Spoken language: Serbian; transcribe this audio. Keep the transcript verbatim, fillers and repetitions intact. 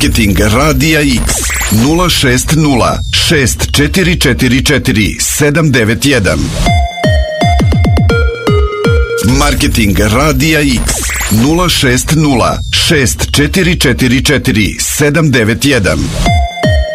Marketing Radija X nula šest nula šest četiri četiri četiri sedam devet jedan. Marketing Radija X nula šest nula šest četiri četiri četiri sedam devet jedan.